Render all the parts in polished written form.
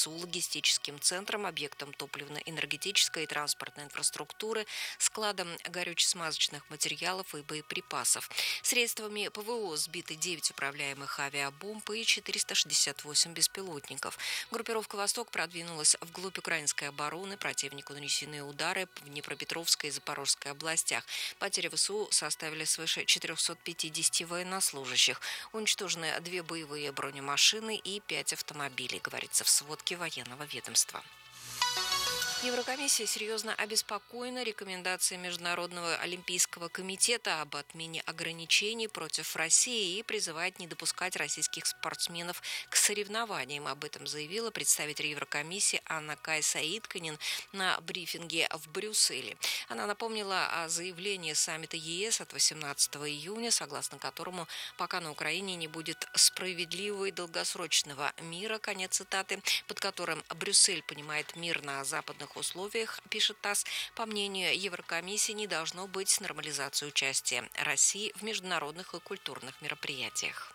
ВСУ логистическим центром, объектом топливно-энергетической и транспортной инфраструктуры, складом горюче-смазочных материалов и боеприпасов. Средствами ПВО сбиты 9 управляемых авиабомб и 468 беспилотников. Группировка «Восток» продвинулась вглубь украинской обороны. Противнику нанесены удары в Днепропетровской и Запорожской областях. Потери ВСУ составили свыше 450 военнослужащих. Уничтожены 2 боевые бронемашины и 5 автомобилей, говорится в сводке военного ведомства. Еврокомиссия серьезно обеспокоена рекомендацией Международного олимпийского комитета об отмене ограничений против России и призывает не допускать российских спортсменов к соревнованиям. Об этом заявила представитель Еврокомиссии Анна-Кай Саидканен на брифинге в Брюсселе. Она напомнила о заявлении саммита ЕС от 18 июня, согласно которому пока на Украине не будет справедливого и долгосрочного мира, конец цитаты, под которым Брюссель понимает мир на западных условиях, пишет ТАСС, по мнению Еврокомиссии, не должно быть нормализации участия России в международных и культурных мероприятиях.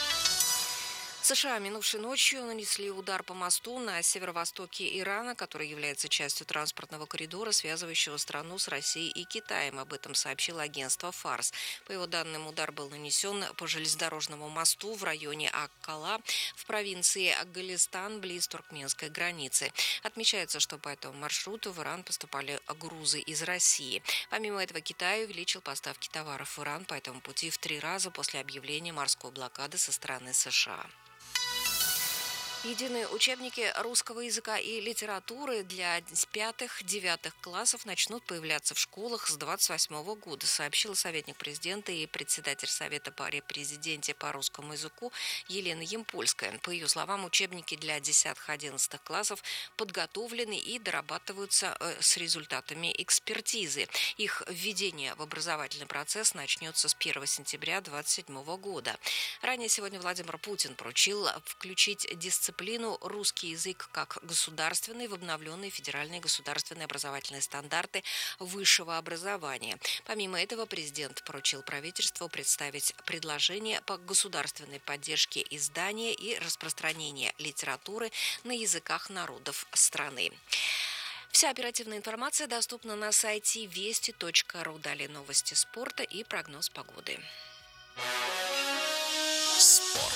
США минувшей ночью нанесли удар по мосту на северо-востоке Ирана, который является частью транспортного коридора, связывающего страну с Россией и Китаем. Об этом сообщило агентство ФАРС. По его данным, удар был нанесен по железнодорожному мосту в районе Ак-Кала в провинции Голестан, близ туркменской границы. Отмечается, что по этому маршруту в Иран поступали грузы из России. Помимо этого, Китай увеличил поставки товаров в Иран по этому пути в 3 раза после объявления морской блокады со стороны США. Единые учебники русского языка и литературы для 5-9 классов начнут появляться в школах с 28 года, сообщила советник президента и председатель Совета при президенте по русскому языку Елена Ямпольская. По ее словам, учебники для 10-11 классов подготовлены и дорабатываются с результатами экспертизы. Их введение в образовательный процесс начнется с 1 сентября 2027 года. Ранее сегодня Владимир Путин поручил включить дисциплину русский язык как государственный в обновленные федеральные государственные образовательные стандарты высшего образования. Помимо этого, президент поручил правительству представить предложение по государственной поддержке издания и распространения литературы на языках народов страны. Вся оперативная информация доступна на сайте вести.ру. Далее новости спорта и прогноз погоды. Спорт.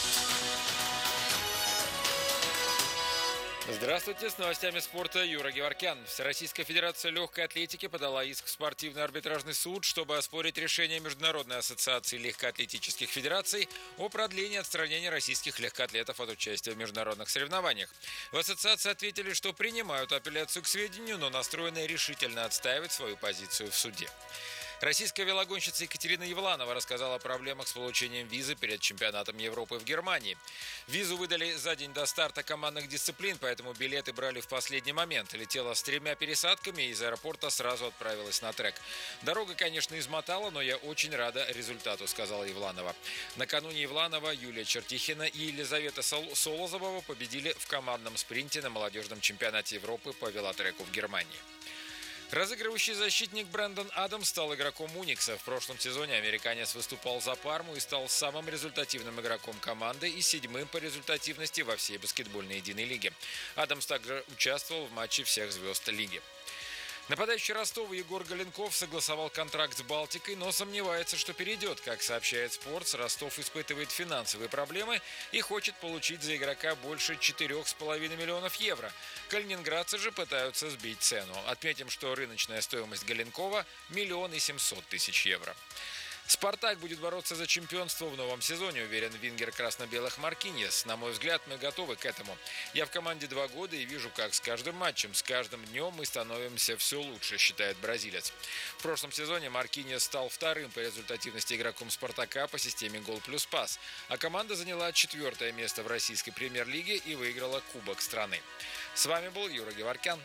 Здравствуйте, с новостями спорта Юра Геворкян. Всероссийская федерация легкой атлетики подала иск в спортивный арбитражный суд, чтобы оспорить решение Международной ассоциации легкоатлетических федераций о продлении отстранения российских легкоатлетов от участия в международных соревнованиях. В ассоциации ответили, что принимают апелляцию к сведению, но настроены решительно отстаивать свою позицию в суде. Российская велогонщица Екатерина Евланова рассказала о проблемах с получением визы перед чемпионатом Европы в Германии. Визу выдали за день до старта командных дисциплин, поэтому билеты брали в последний момент. Летела с 3 пересадками и из аэропорта сразу отправилась на трек. Дорога, конечно, измотала, но я очень рада результату, сказала Евланова. Накануне Евланова, Юлия Чертихина и Елизавета Солозова победили в командном спринте на молодежном чемпионате Европы по велотреку в Германии. Разыгрывающий защитник Брэндон Адамс стал игроком Уникса. В прошлом сезоне американец выступал за Парму и стал самым результативным игроком команды и 7-м по результативности во всей баскетбольной единой лиге. Адамс также участвовал в матче всех звезд лиги. Нападающий Ростова Егор Галенков согласовал контракт с «Балтикой», но сомневается, что перейдет. Как сообщает «Спортс», Ростов испытывает финансовые проблемы и хочет получить за игрока больше 4,5 миллионов евро. Калининградцы же пытаются сбить цену. Отметим, что рыночная стоимость Галенкова – 1 700 000 евро. «Спартак» будет бороться за чемпионство в новом сезоне, уверен вингер красно-белых Маркиньес. На мой взгляд, мы готовы к этому. Я в команде 2 года и вижу, как с каждым матчем, с каждым днем мы становимся все лучше, считает бразилец. В прошлом сезоне Маркиньес стал 2-м по результативности игроком «Спартака» по системе «Гол плюс пас», а команда заняла 4-е место в российской премьер-лиге и выиграла Кубок страны. С вами был Юра Геворкян.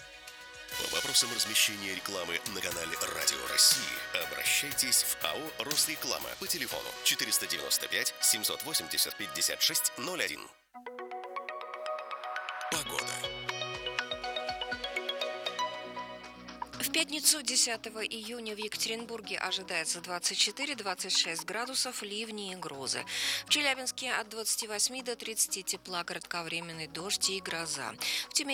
По вопросам размещения рекламы на канале Радио России обращайтесь в АО «Росреклама» по телефону 495 780 5601. Погода. В пятницу 10 июня в Екатеринбурге ожидается 24-26 градусов, ливни и грозы. В Челябинске от 28 до 30 тепла, кратковременный дождь и гроза. В Тюмени